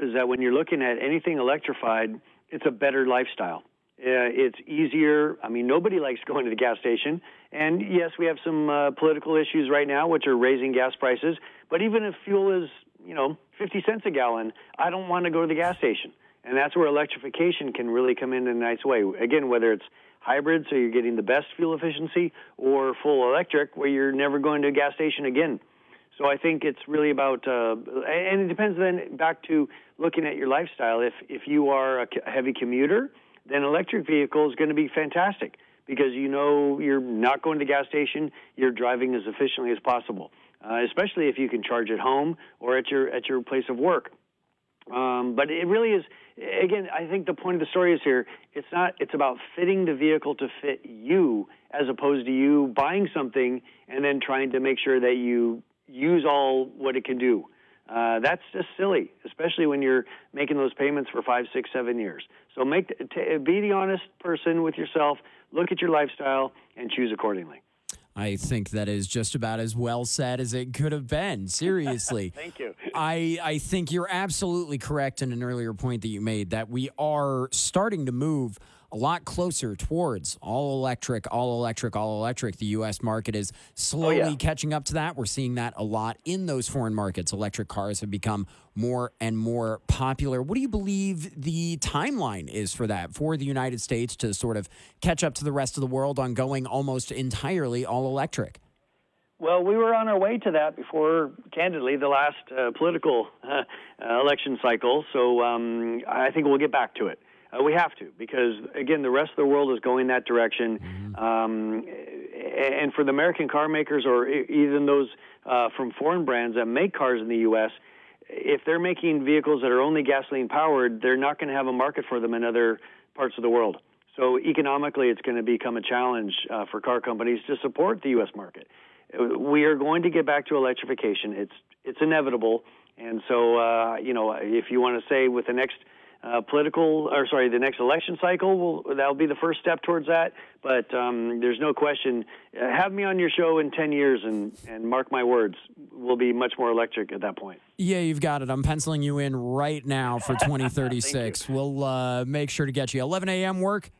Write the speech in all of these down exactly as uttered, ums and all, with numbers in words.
is that when you're looking at anything electrified, it's a better lifestyle. Uh, it's easier. I mean, nobody likes going to the gas station. And yes, we have some uh, political issues right now, which are raising gas prices. But even if fuel is, you know, fifty cents a gallon, I don't want to go to the gas station. And that's where electrification can really come in in a nice way. Again, whether it's hybrid, so you're getting the best fuel efficiency, or full electric, where you're never going to a gas station again. So I think it's really about, uh, and it depends then back to looking at your lifestyle. If if you are a heavy commuter, then electric vehicle is going to be fantastic because you know you're not going to the gas station, you're driving as efficiently as possible, uh, especially if you can charge at home or at your at your place of work. Um, but it really is, again, I think the point of the story is here, it's not, it's about fitting the vehicle to fit you as opposed to you buying something and then trying to make sure that you use all what it can do. Uh, that's just silly, especially when you're making those payments for five, six, seven years. So make t- be the honest person with yourself, look at your lifestyle, and choose accordingly. I think that is just about as well said as it could have been. Seriously. Thank you. I, I think you're absolutely correct in an earlier point that you made, that we are starting to move a lot closer towards all electric, all electric, all electric. The U S market is slowly oh, yeah. catching up to that. We're seeing that a lot in those foreign markets. Electric cars have become more and more popular. What do you believe the timeline is for that, for the United States to sort of catch up to the rest of the world on going almost entirely all electric? Well, we were on our way to that before, candidly, the last uh, political uh, uh, election cycle. So um, I think we'll get back to it. Uh, we have to, because, again, the rest of the world is going that direction. Mm-hmm. Um, and for the American car makers or even those uh, from foreign brands that make cars in the U S, if they're making vehicles that are only gasoline-powered, they're not going to have a market for them in other parts of the world. So economically, it's going to become a challenge uh, for car companies to support the U S market. We are going to get back to electrification. It's it's inevitable. And so, uh, you know, if you want to say with the next Uh, political, or sorry, the next election cycle, will that'll be the first step towards that. But um, there's no question. Uh, have me on your show in ten years, and, and mark my words, we'll be much more electric at that point. Yeah, you've got it. I'm penciling you in right now for twenty thirty-six. We'll uh, make sure to get you. eleven a.m. work?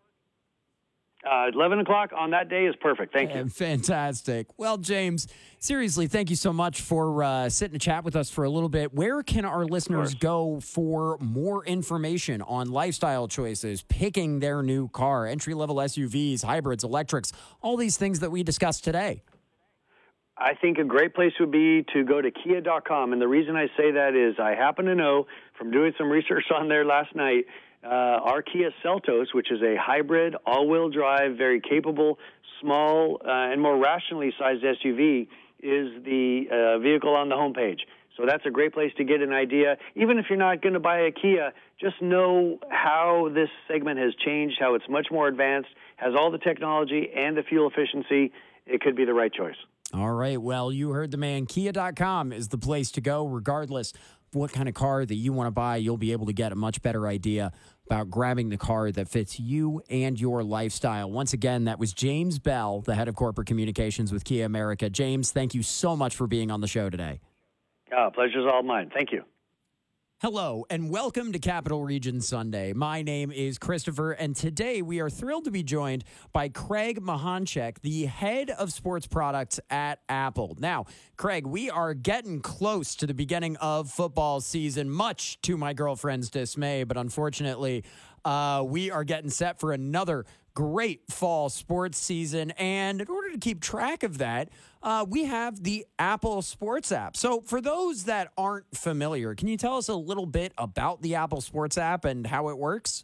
Uh, eleven o'clock on that day is perfect. Thank you. Fantastic. Well, James, seriously, thank you so much for uh, sitting to chat with us for a little bit. Where can our listeners go for more information on lifestyle choices, picking their new car, entry-level S U Vs, hybrids, electrics, all these things that we discussed today? I think a great place would be to go to kia dot com. And the reason I say that is I happen to know from doing some research on there last night, Uh, our Kia Seltos, which is a hybrid, all-wheel drive, very capable, small, uh, and more rationally sized S U V, is the uh, vehicle on the homepage. So that's a great place to get an idea. Even if you're not going to buy a Kia, just know how this segment has changed, how it's much more advanced, has all the technology and the fuel efficiency. It could be the right choice. All right. Well, you heard the man. kia dot com is the place to go, regardless of what kind of car that you want to buy. You'll be able to get a much better idea about grabbing the car that fits you and your lifestyle. Once again, that was James Bell, the head of corporate communications with Kia America. James, thank you so much for being on the show today. Oh, pleasure's all mine. Thank you. Hello, and welcome to Capital Region Sunday. My name is Christopher, and today we are thrilled to be joined by Craig Mahanchek, the head of sports products at Apple. Now, Craig, we are getting close to the beginning of football season, much to my girlfriend's dismay, but unfortunately, uh, we are getting set for another great fall sports season. And in order to keep track of that, uh, we have the Apple Sports app. So for those that aren't familiar, can you tell us a little bit about the Apple Sports app and how it works?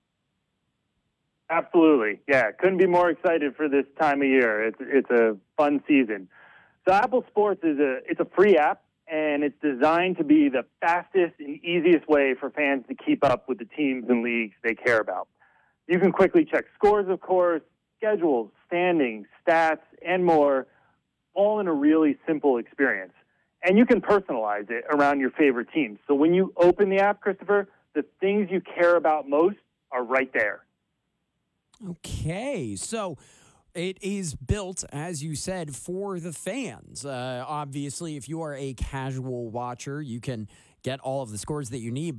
Absolutely. Yeah, couldn't be more excited for this time of year. It's it's a fun season. So Apple Sports is a it's a free app, and it's designed to be the fastest and easiest way for fans to keep up with the teams and leagues they care about. You can quickly check scores, of course, schedules, standings, stats, and more, all in a really simple experience. And you can personalize it around your favorite teams. So when you open the app, Christopher, the things you care about most are right there. Okay, so it is built, as you said, for the fans. Uh, obviously, if you are a casual watcher, you can get all of the scores that you need.